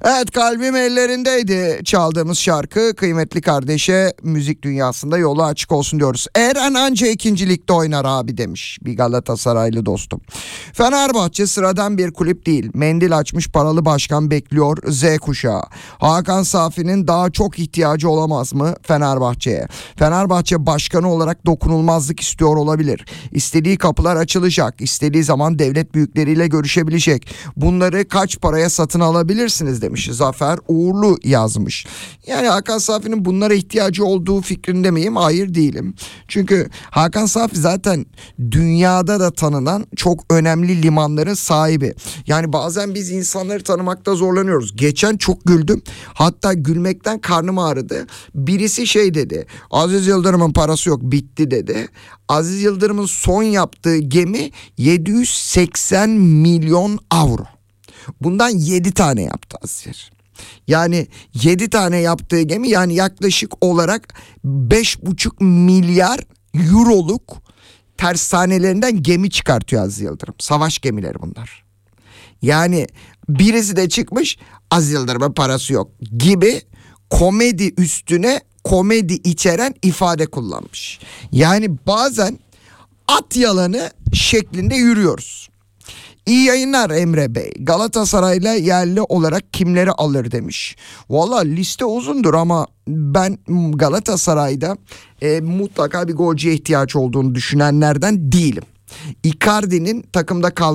Evet, kalbim ellerindeydi çaldığımız şarkı. Kıymetli kardeşe müzik dünyasında yolu açık olsun diyoruz. Eren anca 2. Lig'de oynar abi demiş bir Galatasaraylı dostum. Fenerbahçe sıradan bir kulüp değil. Mendil açmış paralı başkan bekliyor Z kuşağı. Hakan Safi'nin daha çok ihtiyacı olamaz mı Fenerbahçe'ye? Fenerbahçe başkanı olarak dokunulmazlık istiyor olabilir. İstediği kapılar açılacak. İstediği zaman devlet büyükleriyle görüşebilecek. Bunları kaç paraya satın alabilirsiniz demiş. Zafer Uğurlu yazmış. Yani Hakan Safi'nin bunlara ihtiyacı olduğu fikrinde miyim? Hayır, değilim. Çünkü Hakan Safi zaten dünyada da tanınan çok önemli limanların sahibi. Yani bazen biz insanları tanımakta zorlanıyoruz. Geçen çok güldüm. Hatta gülmekten karnım ağrıdı. Birisi şey dedi. Aziz Yıldırım'ın parası yok, bitti dedi. Aziz Yıldırım'ın son yaptığı gemi 780 milyon avro. Bundan 7 tane yaptı Aziz. Yani 7 tane yaptığı gemi, yani yaklaşık olarak 5,5 milyar euroluk tersanelerinden gemi çıkartıyor Aziz Yıldırım. Savaş gemileri bunlar. Yani birisi de çıkmış, Aziz Yıldırım'ın parası yok gibi komedi üstüne komedi içeren ifade kullanmış. Yani bazen at yalanı şeklinde yürüyoruz. İyi yayınlar Emre Bey. Galatasaray'la yerli olarak kimleri alır demiş. Valla liste uzundur ama ben Galatasaray'da mutlaka bir golcüye ihtiyaç olduğunu düşünenlerden değilim. Icardi'nin takımda